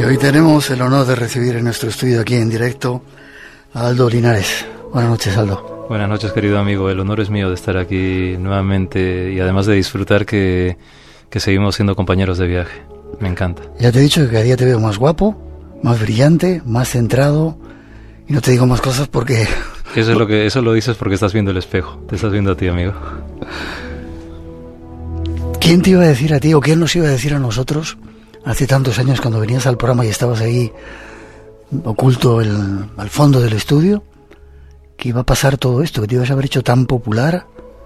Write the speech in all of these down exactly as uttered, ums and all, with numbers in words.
hoy tenemos el honor de recibir en nuestro estudio aquí en directo a Aldo Linares. Buenas noches, Aldo. Buenas noches, querido amigo. El honor es mío de estar aquí nuevamente y además de disfrutar que, que seguimos siendo compañeros de viaje. Me encanta. Ya te he dicho que cada día te veo más guapo, más brillante, más centrado y no te digo más cosas porque... Eso es lo que eso lo dices porque estás viendo el espejo. Te estás viendo a ti, amigo. ¿Quién te iba a decir a ti o quién nos iba a decir a nosotros hace tantos años cuando venías al programa y estabas ahí oculto el, al fondo del estudio que iba a pasar todo esto, que te ibas a haber hecho tan popular?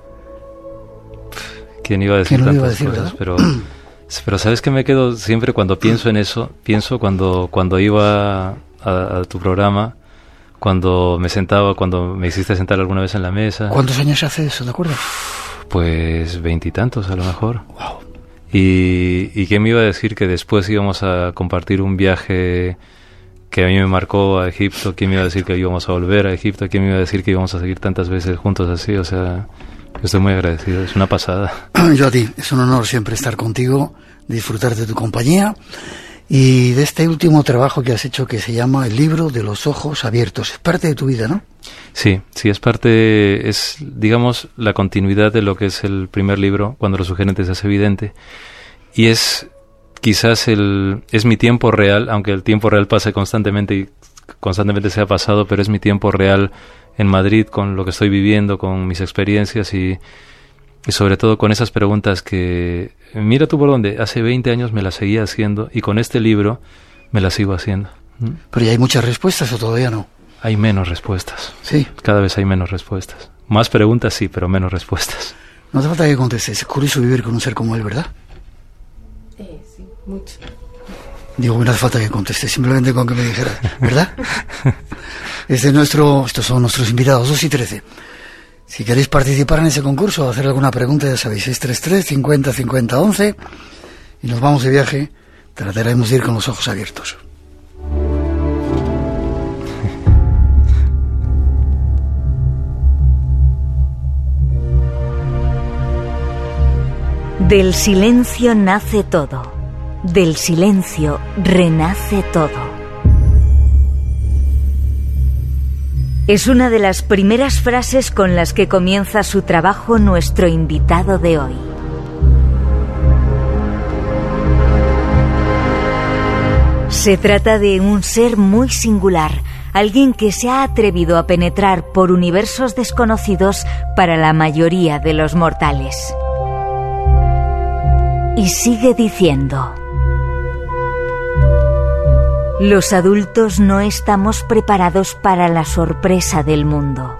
¿Quién iba a decir ¿Quién tantas iba a decir, cosas? Pero, pero sabes que me quedo siempre cuando pienso en eso, pienso cuando, cuando iba a, a tu programa, cuando me sentaba, cuando me hiciste sentar alguna vez en la mesa. ¿Cuántos años hace eso, de acuerdo? Pues veintitantos a lo mejor. Wow. Y, y quién me iba a decir que después íbamos a compartir un viaje que a mí me marcó a Egipto. ¿Quién me iba a decir que íbamos a volver a Egipto? ¿Quién me iba a decir que íbamos a seguir tantas veces juntos así? O sea, estoy muy agradecido, es una pasada. Yo a ti, es un honor siempre estar contigo, disfrutar de tu compañía y de este último trabajo que has hecho que se llama El libro de los ojos abiertos. Es parte de tu vida, ¿no? Sí, sí, es parte, es, digamos, la continuidad de lo que es el primer libro, Cuando lo sugerente se hace evidente, y es quizás el, es mi tiempo real, aunque el tiempo real pase constantemente y constantemente se ha pasado, pero es mi tiempo real en Madrid, con lo que estoy viviendo, con mis experiencias y, y sobre todo con esas preguntas que, mira tú por dónde, hace veinte años me las seguía haciendo y con este libro me las sigo haciendo. ¿Pero ya hay muchas respuestas o todavía no? Hay menos respuestas. Sí. Cada vez hay menos respuestas. Más preguntas sí, pero menos respuestas. No hace falta que contestes. Es curioso vivir con un ser como él, ¿verdad? Eh, sí, mucho. Digo que no hace falta que contestes, simplemente con que me dijeras, ¿verdad? Este es nuestro, estos son nuestros invitados, dos y trece. Si queréis participar en ese concurso o hacer alguna pregunta, ya sabéis, seis tres tres, cincuenta, cincuenta, once y nos vamos de viaje. Trataremos de ir con los ojos abiertos. Del silencio nace todo, del silencio renace todo. Es una de las primeras frases con las que comienza su trabajo nuestro invitado de hoy. Se trata de un ser muy singular, alguien que se ha atrevido a penetrar por universos desconocidos para la mayoría de los mortales. Y sigue diciendo: los adultos no estamos preparados para la sorpresa del mundo.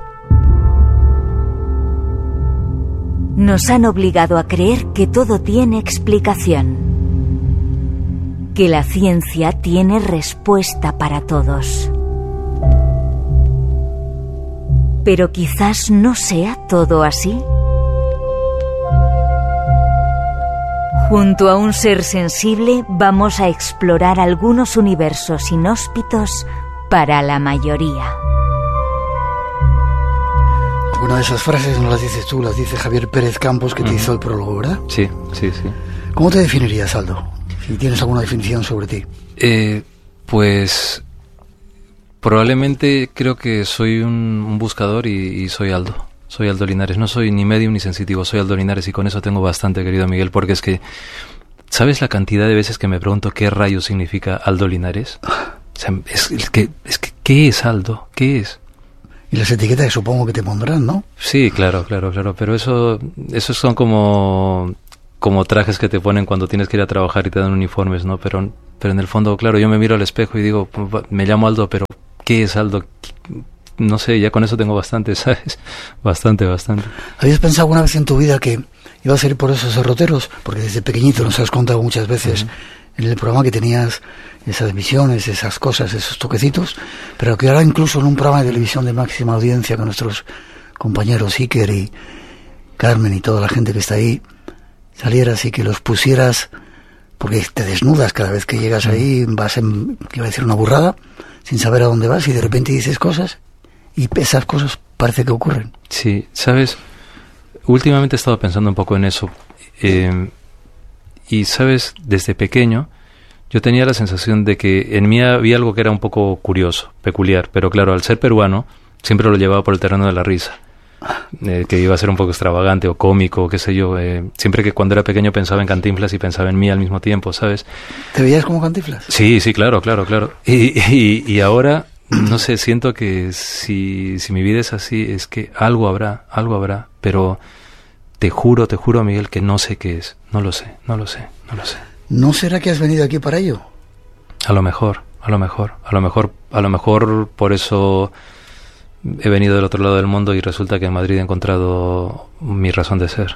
Nos han obligado a creer que todo tiene explicación, que la ciencia tiene respuesta para todos. Pero quizás no sea todo así. Junto a un ser sensible vamos a explorar algunos universos inhóspitos para la mayoría. Alguna de esas frases no las dices tú, las dice Javier Pérez Campos, que te uh-huh. hizo el prólogo, ¿verdad? Sí, sí, sí. ¿Cómo te definirías, Aldo? Si tienes alguna definición sobre ti. Eh, pues probablemente creo que soy un, un buscador y, y soy Aldo. Soy Aldo Linares, no soy ni medium ni sensitivo, soy Aldo Linares y con eso tengo bastante, querido Miguel, porque es que, ¿sabes la cantidad de veces que me pregunto qué rayos significa Aldo Linares? O sea, es, es que, es que, ¿qué es Aldo? ¿Qué es? Y las etiquetas que supongo que te pondrán, ¿no? Sí, claro, claro, claro, pero eso, esos son como, como trajes que te ponen cuando tienes que ir a trabajar y te dan uniformes, ¿no? Pero, pero en el fondo, claro, yo me miro al espejo y digo, me llamo Aldo, pero ¿qué es Aldo? No sé, ya con eso tengo bastante, ¿sabes? Bastante, bastante. ¿Habías pensado alguna vez en tu vida que ibas a ir por esos derroteros? Porque desde pequeñito nos has contado muchas veces uh-huh. en el programa que tenías esas visiones, esas cosas, esos toquecitos, pero que ahora incluso en un programa de televisión de máxima audiencia con nuestros compañeros Iker y Carmen y toda la gente que está ahí, salieras y que los pusieras, porque te desnudas cada vez que llegas uh-huh. ahí, vas en, que iba a decir una burrada, sin saber a dónde vas y de repente dices cosas y esas cosas parece que ocurren. Sí, ¿sabes? Últimamente he estado pensando un poco en eso. Eh, y, ¿sabes? Desde pequeño yo tenía la sensación de que en mí había algo que era un poco curioso, peculiar, pero claro, al ser peruano, siempre lo llevaba por el terreno de la risa. Eh, que iba a ser un poco extravagante o cómico, qué sé yo. Eh, siempre que cuando era pequeño pensaba en Cantinflas y pensaba en mí al mismo tiempo, ¿sabes? ¿Te veías como Cantinflas? Sí, sí, claro, claro, claro. Y, y, y ahora, no sé, siento que si, si mi vida es así, es que algo habrá, algo habrá, pero te juro, te juro, Miguel, que no sé qué es. No lo sé, no lo sé, no lo sé. ¿No será que has venido aquí para ello? A lo mejor, a lo mejor, a lo mejor, a lo mejor por eso he venido del otro lado del mundo y resulta que en Madrid he encontrado mi razón de ser.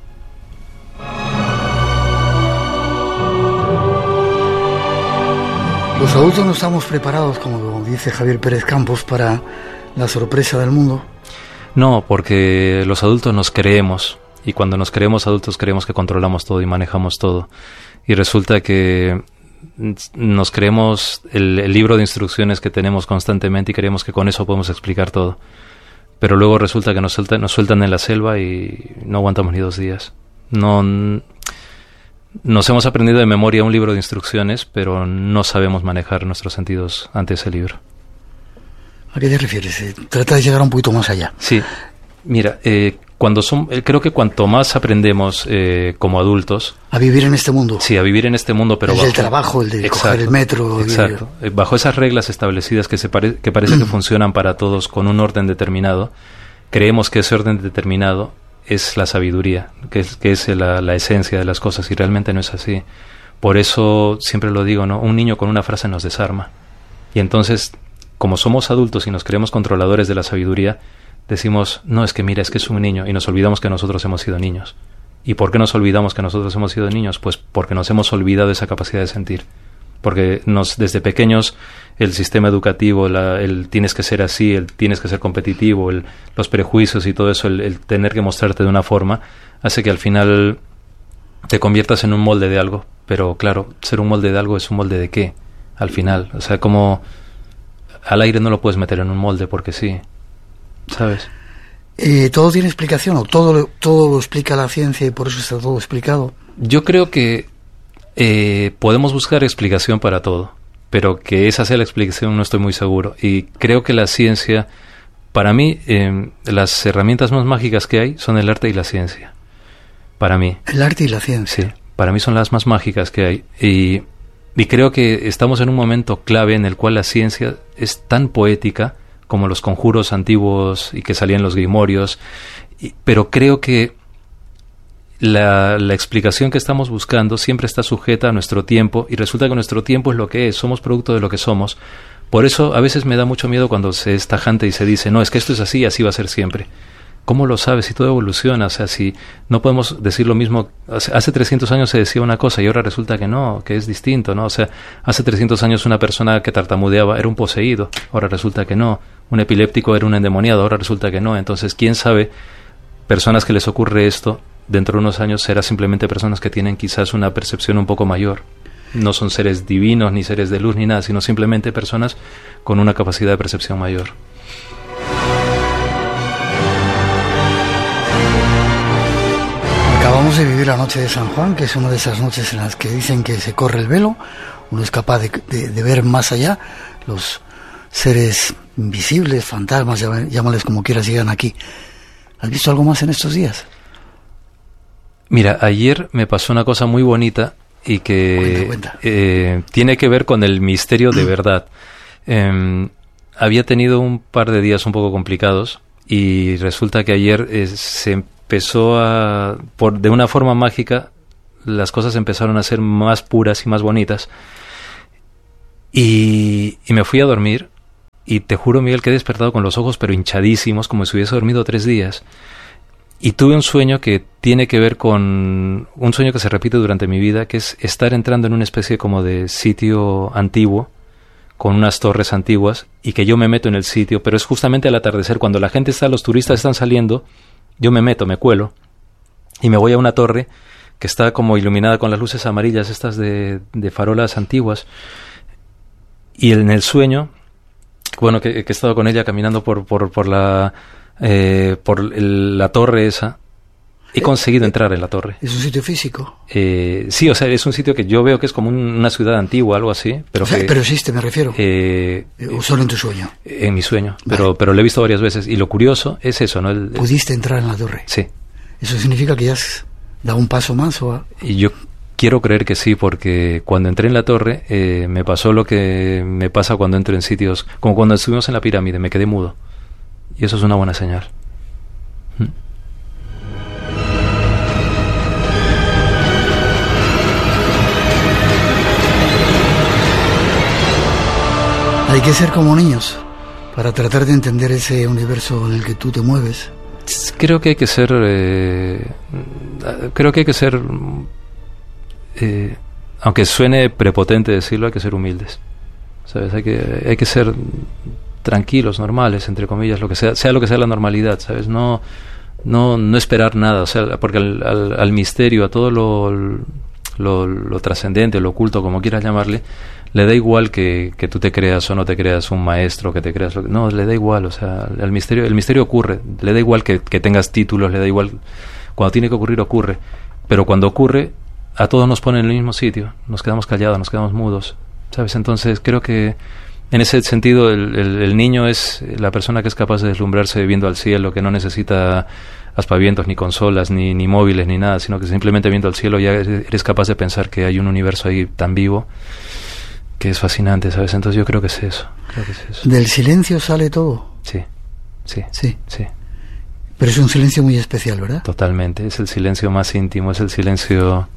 Los adultos no estamos preparados, como dice Javier Pérez Campos, para la sorpresa del mundo. No, porque los adultos nos creemos, y cuando nos creemos adultos creemos que controlamos todo y manejamos todo. Y resulta que nos creemos el, el libro de instrucciones que tenemos constantemente y creemos que con eso podemos explicar todo. Pero luego resulta que nos sueltan, nos sueltan en la selva y no aguantamos ni dos días. No, nos hemos aprendido de memoria un libro de instrucciones, pero no sabemos manejar nuestros sentidos ante ese libro. ¿A qué te refieres? Trata de llegar un poquito más allá. Sí, mira, eh, cuando son, creo que cuanto más aprendemos eh, como adultos... A vivir en este mundo. Sí, a vivir en este mundo, pero el bajo... del trabajo, el de exacto, coger el metro. Exacto. El... Bajo esas reglas establecidas que, se pare, que parece que funcionan para todos con un orden determinado, creemos que ese orden determinado es la sabiduría, que es, que es la, la esencia de las cosas, y realmente no es así. Por eso siempre lo digo, ¿no? Un niño con una frase nos desarma. Y entonces, como somos adultos y nos creemos controladores de la sabiduría, decimos, no, es que mira, es que es un niño, y nos olvidamos que nosotros hemos sido niños. ¿Y por qué nos olvidamos que nosotros hemos sido niños? Pues porque nos hemos olvidado de esa capacidad de sentir. Porque nos, desde pequeños el sistema educativo, la, el tienes que ser así, el tienes que ser competitivo, el, los prejuicios y todo eso, el, el tener que mostrarte de una forma, hace que al final te conviertas en un molde de algo. Pero claro, ser un molde de algo es un molde de qué, al final. O sea, como al aire no lo puedes meter en un molde porque sí, ¿sabes? Eh, ¿Todo tiene explicación o todo, todo lo explica la ciencia y por eso está todo explicado? Yo creo que eh, podemos buscar explicación para todo, pero que esa sea la explicación no estoy muy seguro. Y creo que la ciencia, para mí, eh, las herramientas más mágicas que hay son el arte y la ciencia. Para mí. El arte y la ciencia. Sí, para mí son las más mágicas que hay. Y, y creo que estamos en un momento clave en el cual la ciencia es tan poética como los conjuros antiguos y que salían los grimorios, y, pero creo que la, la explicación que estamos buscando siempre está sujeta a nuestro tiempo, y resulta que nuestro tiempo es lo que es, somos producto de lo que somos. Por eso a veces me da mucho miedo cuando se es tajante y se dice, no, es que esto es así y así va a ser siempre. ¿Cómo lo sabes? Si todo evoluciona, o sea, si no podemos decir lo mismo. Hace trescientos años se decía una cosa y ahora resulta que no, que es distinto, ¿no? O sea, hace trescientos años una persona que tartamudeaba era un poseído, ahora resulta que no. Un epiléptico era un endemoniado, ahora resulta que no. Entonces, ¿quién sabe? Personas que les ocurre esto, dentro de unos años serán simplemente personas que tienen quizás una percepción un poco mayor. No son seres divinos, ni seres de luz, ni nada, sino simplemente personas con una capacidad de percepción mayor. Acabamos de vivir la noche de San Juan, que es una de esas noches en las que dicen que se corre el velo, uno es capaz de, de, de ver más allá, los seres invisibles, fantasmas, llámales como quieras, llegan aquí. ¿Has visto algo más en estos días? Mira, ayer me pasó una cosa muy bonita y que cuenta, cuenta. Eh, tiene que ver con el misterio de verdad. Eh, había tenido un par de días un poco complicados y resulta que ayer eh, se empezó a, por, de una forma mágica, las cosas empezaron a ser más puras y más bonitas. Y, y me fui a dormir y te juro, Miguel, que he despertado con los ojos pero hinchadísimos, como si hubiese dormido tres días. Y tuve un sueño que tiene que ver con un sueño que se repite durante mi vida, que es estar entrando en una especie como de sitio antiguo, con unas torres antiguas, y que yo me meto en el sitio, pero es justamente al atardecer, cuando la gente está, los turistas están saliendo, yo me meto, me cuelo, y me voy a una torre que está como iluminada con las luces amarillas, estas de, de farolas antiguas, y en el sueño, bueno, que, que he estado con ella caminando por, por, por la... Eh, por el, la torre esa. he conseguido entrar en la torre. ¿Es un sitio físico? Eh, sí, o sea, es un sitio que yo veo que es como un, una ciudad antigua, algo así. Pero, o sea, que, pero existe, me refiero. Eh, ¿O solo en tu sueño? En mi sueño, vale. pero, pero lo he visto varias veces. Y lo curioso es eso, ¿no? El, ¿Pudiste entrar en la torre? Sí. ¿Eso significa que ya has dado un paso más? O a... Y yo quiero creer que sí, porque cuando entré en la torre eh, me pasó lo que me pasa cuando entro en sitios, como cuando estuvimos en la pirámide, me quedé mudo. Y eso es una buena señal. ¿Mm? Hay que ser como niños para tratar de entender ese universo en el que tú te mueves. Creo que hay que ser, eh, creo que hay que ser, eh, aunque suene prepotente decirlo, hay que ser humildes, ¿sabes? Hay que, hay que ser tranquilos, normales, entre comillas, lo que sea, sea lo que sea la normalidad, ¿sabes? No, no, no esperar nada, o sea, porque al, al, al misterio, a todo lo, lo, lo trascendente, lo oculto, como quieras llamarle, le da igual que, que tú te creas o no te creas un maestro, que te creas lo que, no, le da igual, o sea, el misterio, el misterio ocurre, le da igual que, que tengas títulos, le da igual, cuando tiene que ocurrir, ocurre, pero cuando ocurre, a todos nos pone en el mismo sitio, nos quedamos callados, nos quedamos mudos, ¿sabes? Entonces creo que en ese sentido el, el, el niño es la persona que es capaz de deslumbrarse viendo al cielo, que no necesita aspavientos, ni consolas, ni, ni móviles, ni nada, sino que simplemente viendo al cielo ya eres capaz de pensar que hay un universo ahí tan vivo que es fascinante, ¿sabes? Entonces yo creo que es eso, creo que es eso. ¿Del silencio sale todo? Sí, sí, sí, sí. Pero es un silencio muy especial, ¿verdad? Totalmente, es el silencio más íntimo, es el silencio,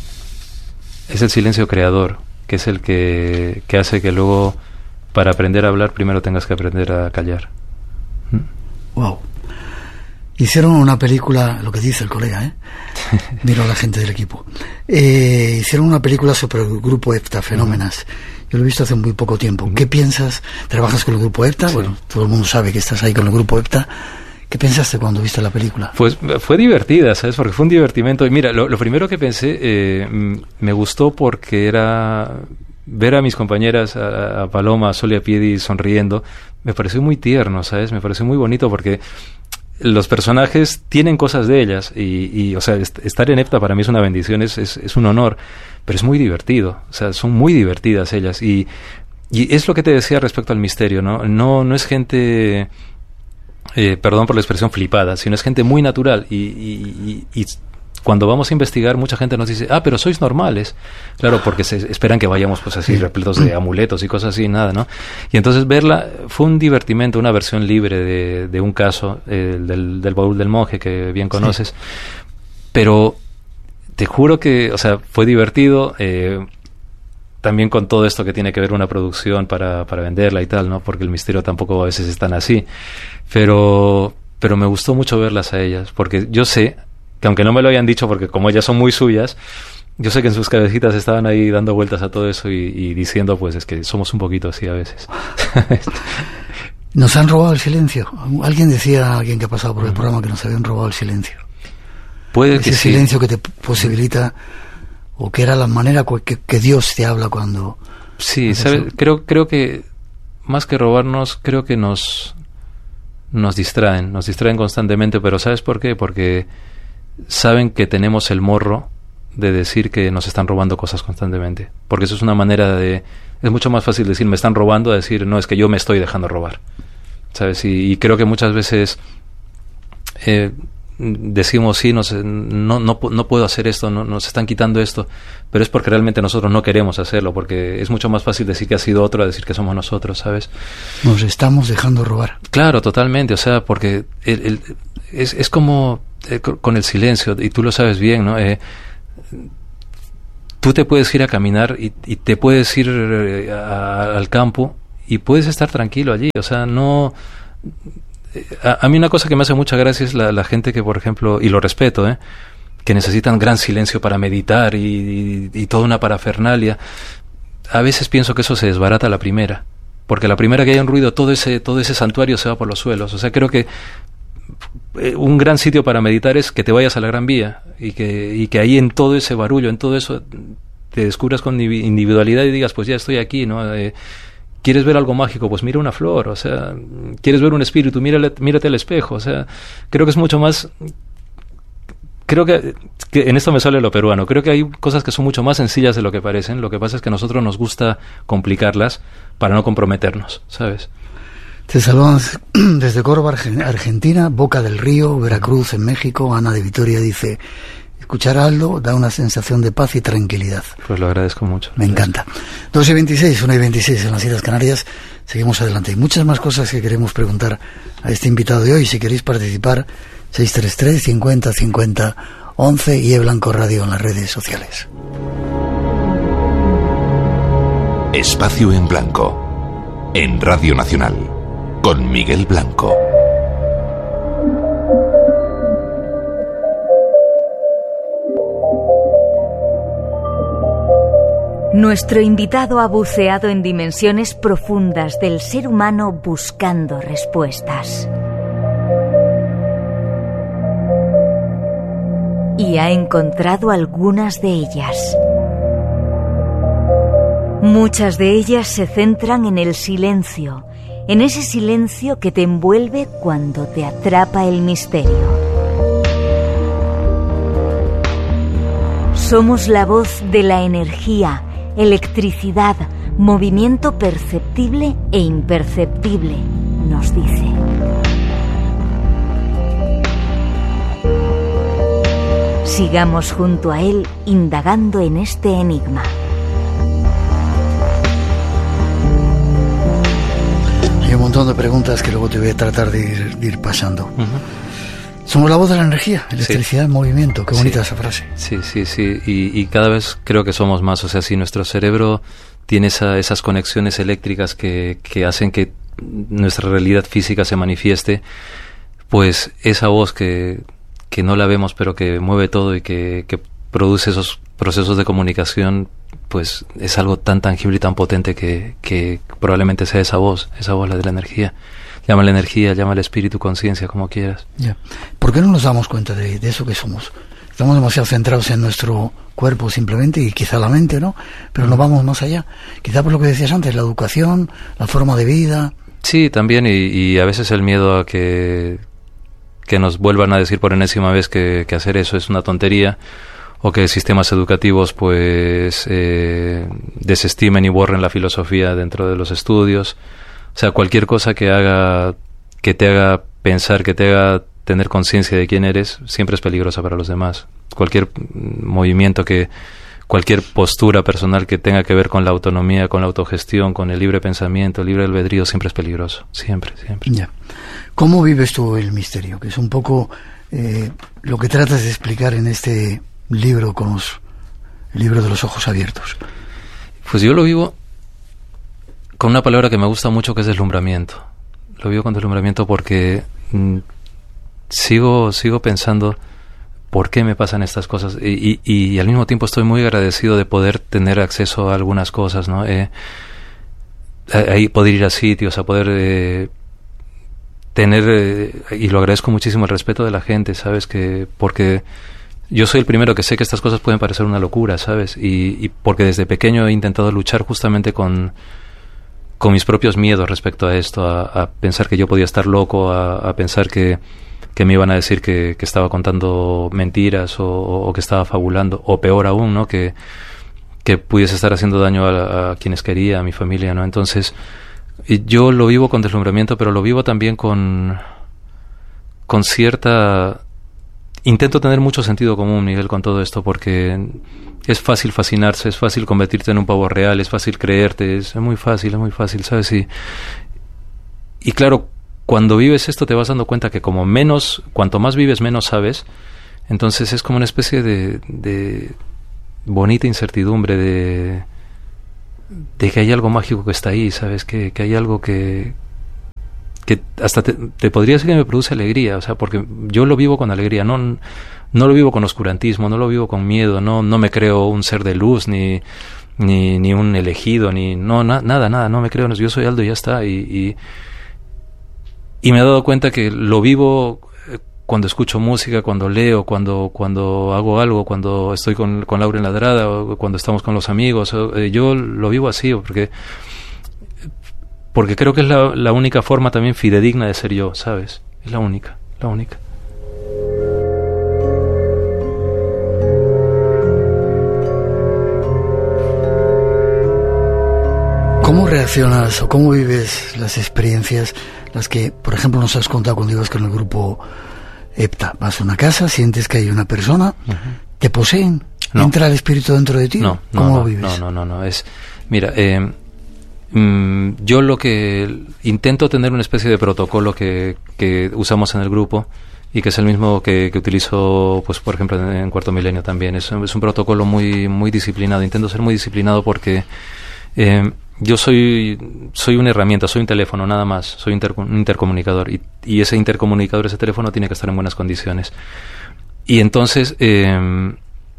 es el silencio creador, que es el que, que hace que luego, para aprender a hablar, primero tengas que aprender a callar. ¿Mm? Wow. Hicieron una película, lo que dice el colega, ¿eh? Miro a la gente del equipo. Eh, hicieron una película sobre el grupo EPTA, Fenómenas. Yo lo he visto hace muy poco tiempo. Uh-huh. ¿Qué piensas? ¿Trabajas con el grupo EPTA? Sí. Bueno, todo el mundo sabe que estás ahí con el grupo EPTA. ¿Qué pensaste cuando viste la película? Pues fue divertida, ¿sabes? Porque fue un divertimento. Y mira, lo, lo primero que pensé, eh, me gustó porque era ver a mis compañeras, a, a Paloma, a Sol y a Piedi sonriendo. Me pareció muy tierno, ¿sabes? Me pareció muy bonito porque los personajes tienen cosas de ellas y, y o sea, est- estar en EPTA para mí es una bendición, es, es, es un honor, pero es muy divertido, o sea, son muy divertidas ellas y, y es lo que te decía respecto al misterio, ¿no? No, no es gente, eh, perdón por la expresión flipada, sino es gente muy natural y, y, y, y cuando vamos a investigar mucha gente nos dice, ah, pero sois normales, claro, porque se esperan que vayamos pues así repletos de amuletos y cosas así, nada, ¿no? Y entonces verla fue un divertimento, una versión libre de, de un caso, eh, del, del baúl del monje que bien conoces, sí. Pero te juro que, o sea, fue divertido, eh, también con todo esto que tiene que ver una producción para, para venderla y tal, ¿no? Porque el misterio tampoco a veces es tan así, pero, pero me gustó mucho verlas a ellas, porque yo sé que aunque no me lo hayan dicho, porque como ellas son muy suyas, yo sé que en sus cabecitas estaban ahí dando vueltas a todo eso y, y diciendo, pues es que somos un poquito así a veces. Nos han robado el silencio. Alguien decía, alguien que ha pasado por el uh-huh. programa, que nos habían robado el silencio. Puede Ese que sí. silencio que te posibilita, o que era la manera que, que Dios te habla cuando... Sí, ¿sabes? Creo, creo que más que robarnos, creo que nos, nos distraen, nos distraen constantemente, pero ¿sabes por qué? Porque saben que tenemos el morro de decir que nos están robando cosas constantemente, porque eso es una manera de, es mucho más fácil decir me están robando a decir no, es que yo me estoy dejando robar, ¿sabes? Y, y creo que muchas veces eh, decimos sí, nos, no, no, no puedo hacer esto, no, nos están quitando esto, pero es porque realmente nosotros no queremos hacerlo, porque es mucho más fácil decir que ha sido otro a decir que somos nosotros, ¿sabes? Nos estamos dejando robar. Claro, totalmente, o sea, porque el, el, es, es como eh, con el silencio, y tú lo sabes bien, ¿no? Eh, tú te puedes ir a caminar y, y te puedes ir eh, a, al campo y puedes estar tranquilo allí, o sea, no... A, a mí una cosa que me hace mucha gracia es la, la gente que, por ejemplo, y lo respeto, ¿eh? que necesitan gran silencio para meditar y, y, y toda una parafernalia. A veces pienso que eso se desbarata a la primera, porque a la primera que haya un ruido, todo ese, todo ese santuario se va por los suelos. O sea, creo que un gran sitio para meditar es que te vayas a la Gran Vía y que, y que ahí en todo ese barullo, en todo eso, te descubras con individualidad y digas, pues ya estoy aquí, ¿no? Eh, ¿Quieres ver algo mágico? Pues mira una flor, o sea, ¿quieres ver un espíritu? Mírale, mírate al espejo, o sea, creo que es mucho más creo que, que en esto me sale lo peruano. Creo que hay cosas que son mucho más sencillas de lo que parecen. Lo que pasa es que a nosotros nos gusta complicarlas para no comprometernos, ¿sabes? Te saludan desde Córdoba, Argentina, Boca del Río, Veracruz, en México. Ana de Vitoria dice: escuchar a Aldo da una sensación de paz y tranquilidad. Pues lo agradezco mucho. Me encanta. dos y veintiséis, una y veintiséis en las Islas Canarias. Seguimos adelante. Hay muchas más cosas que queremos preguntar a este invitado de hoy. Si queréis participar, seis tres tres, cincuenta, cincuenta, once y E Blanco Radio en las redes sociales. Espacio en Blanco, en Radio Nacional, con Miguel Blanco. Nuestro invitado ha buceado en dimensiones profundas del ser humano buscando respuestas. Y ha encontrado algunas de ellas. Muchas de ellas se centran en el silencio, en ese silencio que te envuelve cuando te atrapa el misterio. Somos la voz de la energía, electricidad, movimiento perceptible e imperceptible, nos dice. Sigamos junto a él indagando en este enigma. Hay un montón de preguntas que luego te voy a tratar de ir, de ir pasando. Uh-huh. Somos la voz de la energía, electricidad, sí. Movimiento. Qué bonita sí. esa frase. Sí, sí, sí. Y, y cada vez creo que somos más. O sea, si nuestro cerebro tiene esa, esas conexiones eléctricas que, que hacen que nuestra realidad física se manifieste, pues esa voz que, que no la vemos pero que mueve todo y que, que produce esos procesos de comunicación, pues es algo tan tangible y tan potente que, que probablemente sea esa voz, esa voz la de la energía. Llama la energía, llama el espíritu, conciencia, como quieras. Ya. ¿Por qué no nos damos cuenta de, de eso que somos? Estamos demasiado centrados en nuestro cuerpo simplemente, y quizá la mente, ¿no? Pero no vamos más allá. Quizá por lo que decías antes, la educación, la forma de vida. Sí, también, y, y a veces el miedo a que, que nos vuelvan a decir por enésima vez que, que hacer eso es una tontería, o que sistemas educativos pues eh, desestimen y borren la filosofía dentro de los estudios. O sea, cualquier cosa que haga, que te haga pensar, que te haga tener conciencia de quién eres, siempre es peligrosa para los demás. Cualquier movimiento, que cualquier postura personal que tenga que ver con la autonomía, con la autogestión, con el libre pensamiento, el libre albedrío, siempre es peligroso. Siempre, siempre. Ya. ¿Cómo vives tú el misterio? Que es un poco eh, lo que tratas de explicar en este libro, con los, el libro de los ojos abiertos. Pues yo lo vivo con una palabra que me gusta mucho, que es deslumbramiento. Lo vivo con deslumbramiento porque mmm, sigo sigo pensando por qué me pasan estas cosas, y, y, y al mismo tiempo estoy muy agradecido de poder tener acceso a algunas cosas, ¿no? Eh, ahí poder ir a sitios, a poder eh, tener, eh, y lo agradezco muchísimo, el respeto de la gente, ¿sabes? Que porque yo soy el primero que sé que estas cosas pueden parecer una locura, ¿sabes? Y, y porque desde pequeño he intentado luchar justamente con con mis propios miedos respecto a esto, a, a pensar que yo podía estar loco, a, a pensar que, que me iban a decir que, que estaba contando mentiras, o, o que estaba fabulando, o peor aún, ¿no? Que, que pudiese estar haciendo daño a, a quienes quería, a mi familia, ¿no? Entonces, yo lo vivo con deslumbramiento, pero lo vivo también con, con cierta... Intento tener mucho sentido común, Miguel, con todo esto, porque es fácil fascinarse, es fácil convertirte en un pavo real, es fácil creerte, es muy fácil, es muy fácil, ¿sabes? Y, y claro, cuando vives esto te vas dando cuenta que como menos, cuanto más vives, menos sabes. Entonces es como una especie de, de bonita incertidumbre de, de que hay algo mágico que está ahí, ¿sabes? Que, que hay algo que... que hasta te, te podría decir que me produce alegría, o sea, porque yo lo vivo con alegría, no, no lo vivo con oscurantismo, no lo vivo con miedo, no, no me creo un ser de luz, ni, ni, ni un elegido, ni no na, nada, nada, no me creo, yo soy Aldo y ya está, y, y, y me he dado cuenta que lo vivo cuando escucho música, cuando leo, cuando, cuando hago algo, cuando estoy con, con Laura en Ladrada, o cuando estamos con los amigos, o, yo lo vivo así, porque... porque creo que es la, la única forma también fidedigna de ser yo, ¿sabes? Es la única, la única. ¿Cómo reaccionas o cómo vives las experiencias, las que, por ejemplo, nos has contado cuando ibas con el grupo EPTA? Vas a una casa, sientes que hay una persona, uh-huh. ¿te poseen? No. ¿Entra el espíritu dentro de ti? No, no, ¿Cómo no, lo vives? No, no, no, no. Es, mira, eh, mm, yo lo que intento tener una especie de protocolo que, que usamos en el grupo y que es el mismo que, que utilizo, pues, por ejemplo, en, en Cuarto Milenio también. Es, es un protocolo muy, muy disciplinado. Intento ser muy disciplinado porque eh, yo soy, soy una herramienta, soy un teléfono, nada más. Soy inter, un intercomunicador y, y ese intercomunicador, ese teléfono tiene que estar en buenas condiciones. Y entonces, eh,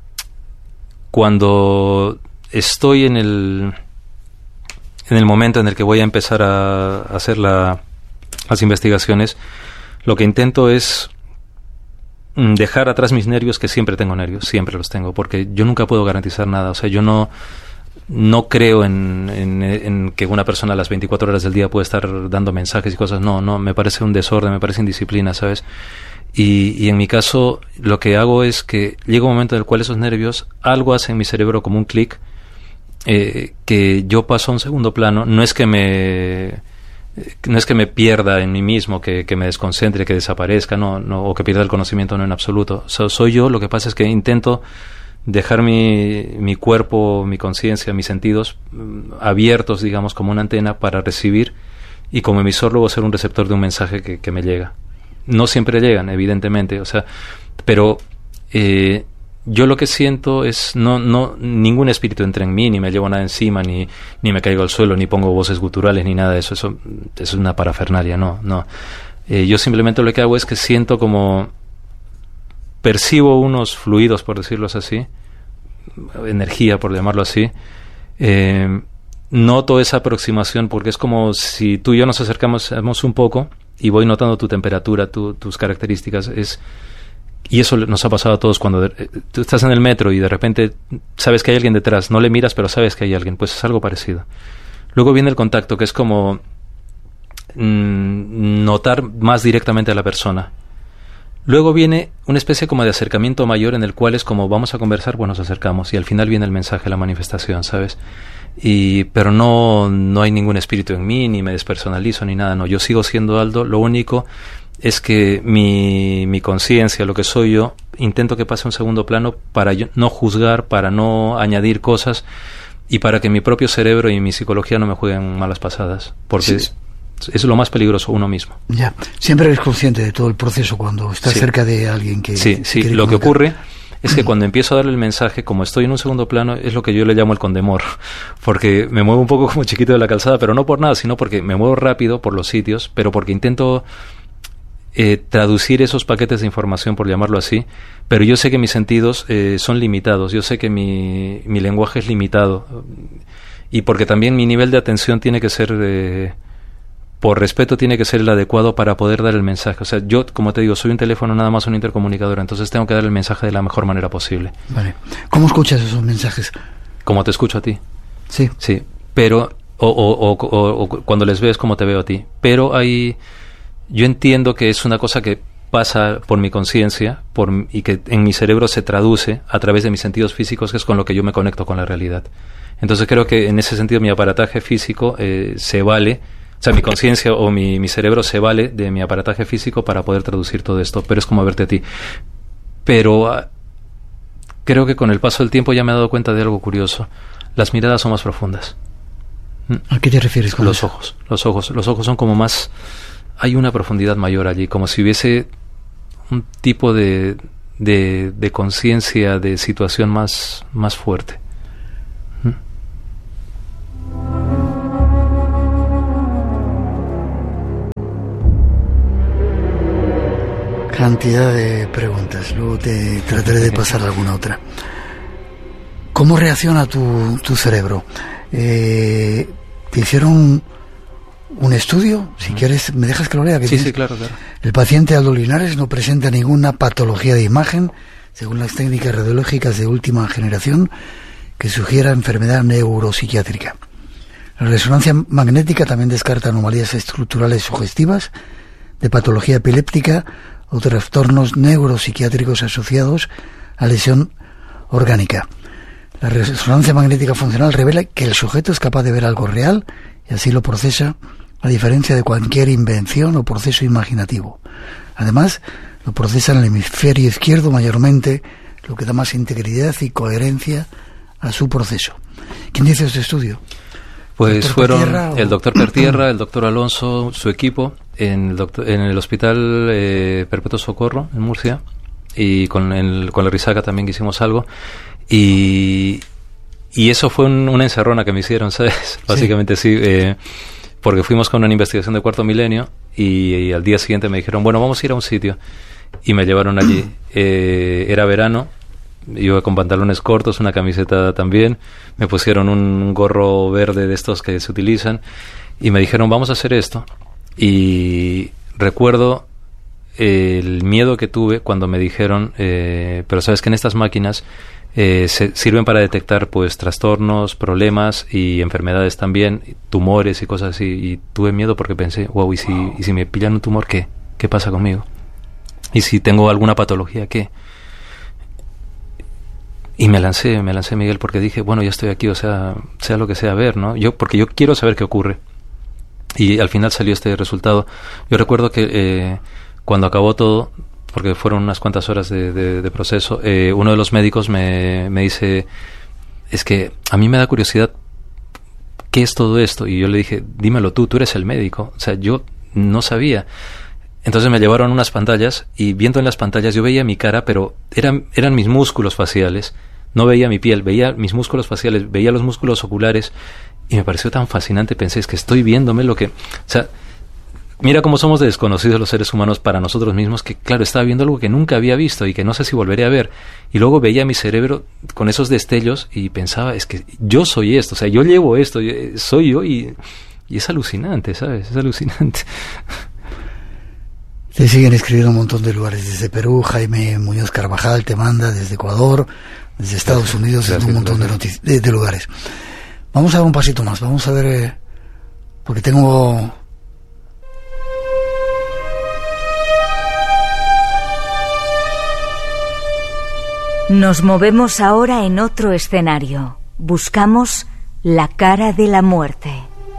cuando estoy en el en el momento en el que voy a empezar a, a hacer la, las investigaciones, lo que intento es dejar atrás mis nervios, que siempre tengo nervios, siempre los tengo, porque yo nunca puedo garantizar nada. O sea, yo no no creo en, en, en que una persona a las veinticuatro horas del día puede estar dando mensajes y cosas. No, no, me parece un desorden, me parece indisciplina, ¿sabes? Y, y en mi caso lo que hago es que llega un momento en el cual esos nervios, algo hace en mi cerebro como un clic, eh, que yo paso a un segundo plano. No es que me no es que me pierda en mí mismo, que, que me desconcentre, que desaparezca, no, no, o que pierda el conocimiento, no, en absoluto. So, soy yo. Lo que pasa es que intento dejar mi, mi cuerpo, mi conciencia, mis sentidos mm, abiertos, digamos, como una antena para recibir, y como emisor luego ser un receptor de un mensaje que, que me llega. No siempre llegan, evidentemente, o sea, pero eh, yo lo que siento es no, no, ningún espíritu entra en mí, ni me llevo nada encima, ni, ni me caigo al suelo, ni pongo voces guturales, ni nada de eso. Eso, eso es una parafernalia, no, no. Eh, yo simplemente lo que hago es que siento como percibo unos fluidos, por decirlo así, energía, por llamarlo así. Eh, noto esa aproximación, porque es como si tú y yo nos acercamos un poco y voy notando tu temperatura, tu, tus características. Es, y eso nos ha pasado a todos cuando de, tú estás en el metro y de repente sabes que hay alguien detrás, no le miras pero sabes que hay alguien, pues es algo parecido. Luego viene el contacto, que es como mmm, notar más directamente a la persona. Luego viene una especie como de acercamiento mayor, en el cual es como vamos a conversar, bueno, nos acercamos, y al final viene el mensaje, la manifestación, ¿sabes? Y, pero no, no hay ningún espíritu en mí, ni me despersonalizo, ni nada, no, yo sigo siendo Aldo. Lo único es que mi, mi conciencia, lo que soy yo, intento que pase a un segundo plano para yo no juzgar, para no añadir cosas, y para que mi propio cerebro y mi psicología no me jueguen malas pasadas, porque sí, es lo más peligroso, uno mismo. Ya, siempre eres consciente de todo el proceso cuando estás sí. cerca de alguien que... Sí, sí, lo comentar. Que ocurre es que cuando empiezo a darle el mensaje, como estoy en un segundo plano, es lo que yo le llamo el condemor, porque me muevo un poco como chiquito de la calzada, pero no por nada, sino porque me muevo rápido por los sitios, pero porque intento eh, traducir esos paquetes de información, por llamarlo así, pero yo sé que mis sentidos eh, son limitados, yo sé que mi, mi lenguaje es limitado, y porque también mi nivel de atención tiene que ser... Eh, por respeto tiene que ser el adecuado para poder dar el mensaje. O sea, yo, como te digo, soy un teléfono, nada más un intercomunicador, entonces tengo que dar el mensaje de la mejor manera posible. Vale. ¿Cómo escuchas esos mensajes? Como te escucho a ti. Sí. Sí, pero, o, o, o, o, o cuando les ves como te veo a ti. Pero hay, yo entiendo que es una cosa que pasa por mi conciencia, por, y que en mi cerebro se traduce a través de mis sentidos físicos, que es con lo que yo me conecto con la realidad. Entonces creo que en ese sentido mi aparataje físico eh, se vale. O sea, mi conciencia o mi, mi cerebro se vale de mi aparataje físico para poder traducir todo esto, pero es como verte a ti. Pero uh, creo que con el paso del tiempo ya me he dado cuenta de algo curioso. Las miradas son más profundas. ¿A qué te refieres con los eso? ojos? Los ojos. Los ojos son como más... Hay una profundidad mayor allí, como si hubiese un tipo de, de, de conciencia, de situación más, más fuerte. ¿Mm? Cantidad de preguntas, luego te trataré de pasar alguna otra. ¿Cómo reacciona tu, tu cerebro? Eh, ¿Te hicieron un, un estudio? Si uh-huh. quieres, ¿me dejas que lo lea? Que sí, tienes? sí, claro, claro. El paciente Aldo Linares no presenta ninguna patología de imagen, según las técnicas radiológicas de última generación, que sugiera enfermedad neuropsiquiátrica. La resonancia magnética también descarta anomalías estructurales sugestivas, de patología epiléptica o trastornos neuropsiquiátricos asociados a lesión orgánica. La resonancia magnética funcional revela que el sujeto es capaz de ver algo real y así lo procesa, a diferencia de cualquier invención o proceso imaginativo. Además, lo procesa en el hemisferio izquierdo mayormente, lo que da más integridad y coherencia a su proceso. ¿Quién hizo este estudio? Pues fueron Pertierra, o... el doctor Pertierra, el doctor Alonso, su equipo, en el, doctor, en el Hospital eh, Perpetuo Socorro, en Murcia, y con, el, con la Risaca también que hicimos algo, y, y eso fue un, una encerrona que me hicieron, ¿sabes? Básicamente sí, sí eh, porque fuimos con una investigación de cuarto milenio, y, y al día siguiente me dijeron, bueno, vamos a ir a un sitio, y me llevaron allí. Eh, era verano, iba con pantalones cortos, una camiseta también, me pusieron un gorro verde de estos que se utilizan y me dijeron, vamos a hacer esto. Y recuerdo el miedo que tuve cuando me dijeron, eh, pero sabes que en estas máquinas eh, se sirven para detectar pues trastornos, problemas y enfermedades también, tumores y cosas así, y tuve miedo porque pensé, wow, ¿y si, y si me pillan un tumor, qué? ¿Qué pasa conmigo? ¿Y si tengo alguna patología, qué? Y me lancé, me lancé, Miguel, porque dije, bueno, ya estoy aquí, o sea, sea lo que sea, a ver, ¿no? Yo, porque yo quiero saber qué ocurre. Y al final salió este resultado. Yo recuerdo que eh, cuando acabó todo, porque fueron unas cuantas horas de, de, de proceso, eh, uno de los médicos me, me dice, es que a mí me da curiosidad, ¿qué es todo esto? Y yo le dije, dímelo tú, tú eres el médico. O sea, yo no sabía. Entonces me llevaron unas pantallas y viendo en las pantallas yo veía mi cara, pero eran, eran mis músculos faciales. No veía mi piel, veía mis músculos faciales, veía los músculos oculares y me pareció tan fascinante. Pensé, es que estoy viéndome lo que... O sea, mira cómo somos desconocidos los seres humanos para nosotros mismos, que claro, estaba viendo algo que nunca había visto y que no sé si volveré a ver. Y luego veía mi cerebro con esos destellos y pensaba, es que yo soy esto, o sea, yo llevo esto, yo, soy yo y, y es alucinante, ¿sabes? Es alucinante. Te siguen escribiendo un montón de lugares, desde Perú, Jaime Muñoz Carvajal te manda, desde Ecuador, desde Estados gracias, Unidos, desde gracias, un montón de, notici- de, de lugares. Vamos a dar un pasito más, vamos a ver, eh, porque tengo... Nos movemos ahora en otro escenario. Buscamos la cara de la muerte.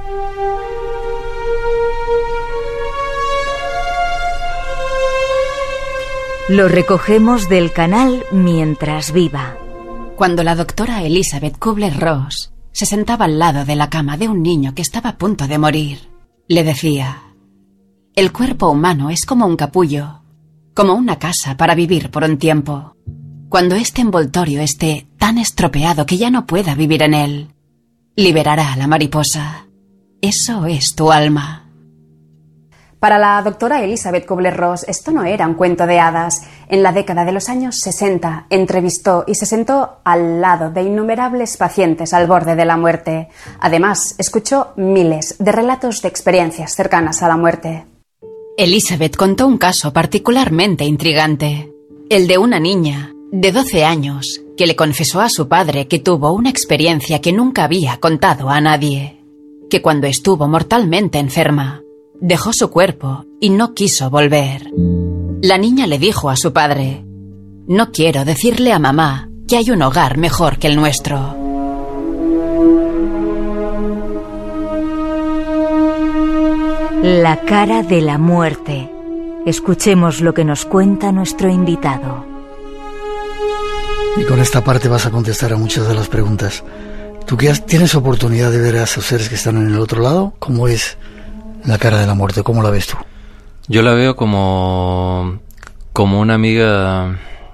Lo recogemos del canal Mientras Viva. Cuando la doctora Elizabeth Kubler-Ross se sentaba al lado de la cama de un niño que estaba a punto de morir, le decía: el cuerpo humano es como un capullo, como una casa para vivir por un tiempo. Cuando este envoltorio esté tan estropeado que ya no pueda vivir en él, liberará a la mariposa. Eso es tu alma. Para la doctora Elizabeth Kubler-Ross, esto no era un cuento de hadas. En la década de los años sesenta, entrevistó y se sentó al lado de innumerables pacientes al borde de la muerte. Además, escuchó miles de relatos de experiencias cercanas a la muerte. Elizabeth contó un caso particularmente intrigante, el de una niña de doce años que le confesó a su padre que tuvo una experiencia que nunca había contado a nadie, que cuando estuvo mortalmente enferma, dejó su cuerpo y no quiso volver. La niña le dijo a su padre: no quiero decirle a mamá que hay un hogar mejor que el nuestro. La cara de la muerte. Escuchemos lo que nos cuenta nuestro invitado. Y con esta parte vas a contestar a muchas de las preguntas. ¿Tú que tienes oportunidad de ver a esos seres que están en el otro lado? ¿Cómo es la cara de la muerte? ¿Cómo la ves tú? Yo la veo como, como una amiga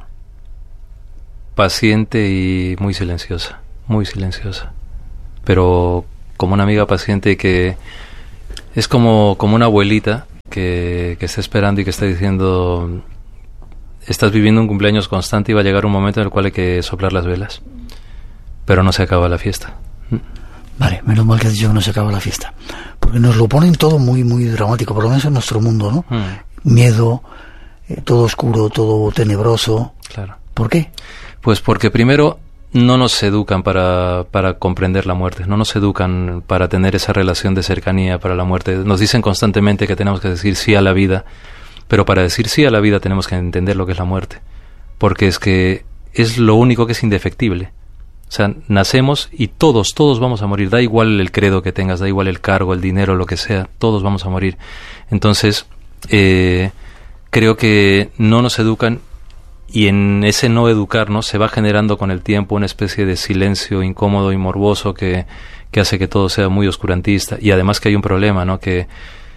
paciente y muy silenciosa, muy silenciosa. Pero como una amiga paciente que es como, como una abuelita que, que está esperando y que está diciendo: estás viviendo un cumpleaños constante y va a llegar un momento en el cual hay que soplar las velas. Pero no se acaba la fiesta. Vale, menos mal que has dicho que no se acaba la fiesta. Porque nos lo ponen todo muy, muy dramático, por lo menos en nuestro mundo, ¿no? Mm. Miedo, eh, todo oscuro, todo tenebroso. Claro. ¿Por qué? Pues porque primero no nos educan para, para comprender la muerte, no nos educan para tener esa relación de cercanía para la muerte. Nos dicen constantemente que tenemos que decir sí a la vida, pero para decir sí a la vida tenemos que entender lo que es la muerte. Porque es que es lo único que es indefectible. O sea, nacemos y todos, todos vamos a morir. Da igual el credo que tengas, da igual el cargo, el dinero, lo que sea, todos vamos a morir. Entonces, eh, creo que no nos educan, y en ese no educarnos se va generando con el tiempo una especie de silencio incómodo y morboso que, que hace que todo sea muy oscurantista. Y además que hay un problema, ¿no? Que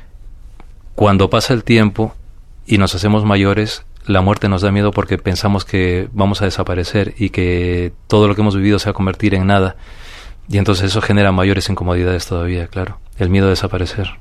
cuando pasa el tiempo y nos hacemos mayores, la muerte nos da miedo porque pensamos que vamos a desaparecer y que todo lo que hemos vivido se va a convertir en nada. Y entonces eso genera mayores incomodidades todavía, claro. El miedo a desaparecer.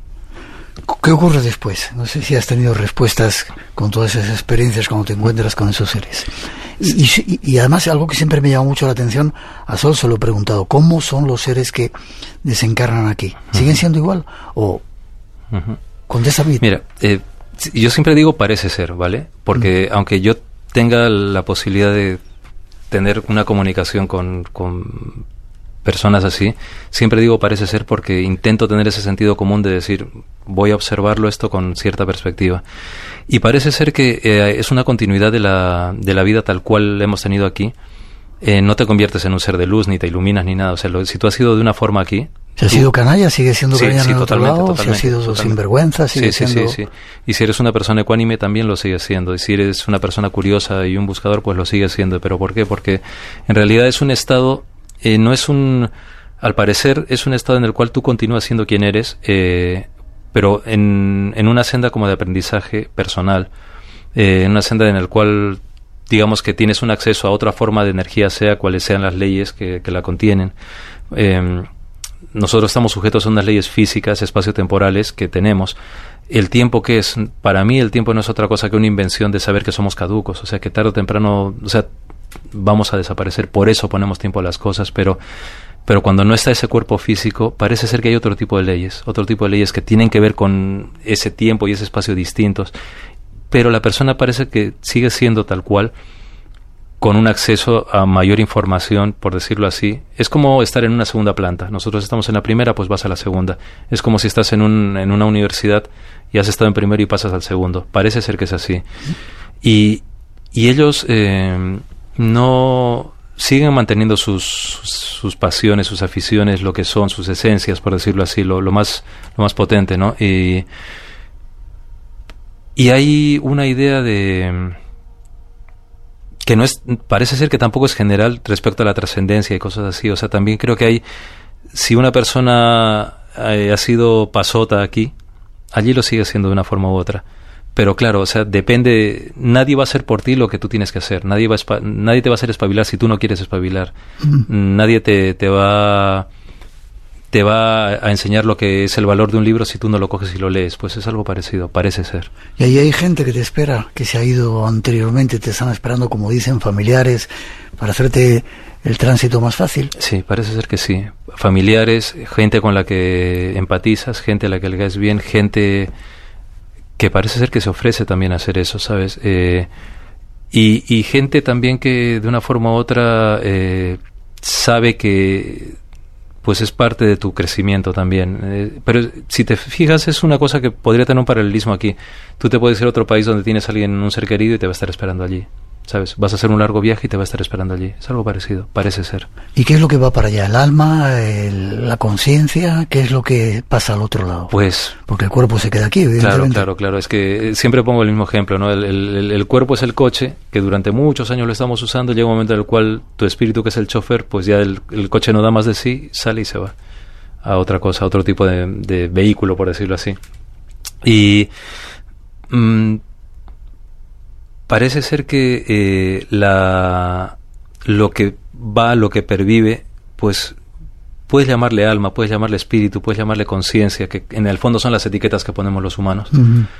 ¿Qué ocurre después? No sé si has tenido respuestas con todas esas experiencias cuando te encuentras con esos seres. Y, y, y además algo que siempre me llama mucho la atención, a Sol se lo he preguntado, ¿cómo son los seres que desencarnan aquí? ¿Siguen siendo igual? ¿O uh-huh. contesta bien? Mira, eh, yo siempre digo parece ser, ¿vale? Porque uh-huh. aunque yo tenga la posibilidad de tener una comunicación con, con personas así, siempre digo parece ser porque intento tener ese sentido común de decir, voy a observarlo esto con cierta perspectiva. Y parece ser que eh, es una continuidad de la, de la vida tal cual hemos tenido aquí. Eh, no te conviertes en un ser de luz, ni te iluminas, ni nada. O sea, lo, si tú has sido de una forma aquí... Si has sido canalla, sigue siendo sí, canalla sí, en el otro lado. Totalmente, si has sido totalmente. Sinvergüenza, sigue sí, sí, siendo... Sí, sí, y si eres una persona ecuánime, también lo sigues siendo. Y si eres una persona curiosa y un buscador, pues lo sigues siendo. ¿Pero por qué? Porque en realidad es un estado... Eh, no es un... Al parecer, es un estado en el cual tú continúas siendo quien eres, eh, pero en, en una senda como de aprendizaje personal, eh, en una senda en el cual, digamos que tienes un acceso a otra forma de energía, sea cuales sean las leyes que, que la contienen. Eh, nosotros estamos sujetos a unas leyes físicas, espaciotemporales que tenemos. El tiempo, ¿qué es? Para mí el tiempo no es otra cosa que una invención de saber que somos caducos, o sea, que tarde o temprano, o sea, vamos a desaparecer, por eso ponemos tiempo a las cosas, pero... Pero cuando no está ese cuerpo físico, parece ser que hay otro tipo de leyes, otro tipo de leyes que tienen que ver con ese tiempo y ese espacio distintos. Pero la persona parece que sigue siendo tal cual, con un acceso a mayor información, por decirlo así. Es como estar en una segunda planta. Nosotros estamos en la primera, pues vas a la segunda. Es como si estás en, un, en una universidad y has estado en primero y pasas al segundo. Parece ser que es así. Y, y ellos eh, no... siguen manteniendo sus, sus, sus pasiones, sus aficiones, lo que son, sus esencias, por decirlo así, lo, lo más lo más potente, ¿no? Y, y hay una idea de... que no es... parece ser que tampoco es general respecto a la trascendencia y cosas así. O sea, también creo que hay... si una persona eh, ha sido pasota aquí, allí lo sigue siendo de una forma u otra. Pero claro, o sea, depende, nadie va a hacer por ti lo que tú tienes que hacer, nadie va a espa- nadie te va a hacer espabilar si tú no quieres espabilar, mm. nadie te, te va te va a enseñar lo que es el valor de un libro si tú no lo coges y lo lees, pues es algo parecido, parece ser. Y ahí hay gente que te espera, que se ha ido anteriormente, te están esperando, como dicen, familiares, para hacerte el tránsito más fácil. Sí, parece ser que sí, familiares, gente con la que empatizas, gente a la que le caes bien, gente... que parece ser que se ofrece también a hacer eso, ¿sabes? Eh, y, y gente también que de una forma u otra eh, sabe que pues es parte de tu crecimiento también. Eh, pero si te fijas, es una cosa que podría tener un paralelismo aquí. Tú te puedes ir a otro país donde tienes a alguien, un ser querido, y te va a estar esperando allí, ¿sabes? Vas a hacer un largo viaje y te va a estar esperando allí. Es algo parecido, parece ser. ¿Y qué es lo que va para allá? ¿El alma? El, ¿La conciencia? ¿Qué es lo que pasa al otro lado? Pues... porque el cuerpo se queda aquí, evidentemente. Claro, claro, claro. Es que siempre pongo el mismo ejemplo, ¿no? El, el, el cuerpo es el coche, que durante muchos años lo estamos usando. Llega un momento en el cual tu espíritu, que es el chofer, pues ya el, el coche no da más de sí, sale y se va a otra cosa, a otro tipo de, de vehículo, por decirlo así. Y... Mmm, parece ser que eh, la lo que va, lo que pervive, pues puedes llamarle alma, puedes llamarle espíritu, puedes llamarle conciencia, que en el fondo son las etiquetas que ponemos los humanos. Uh-huh.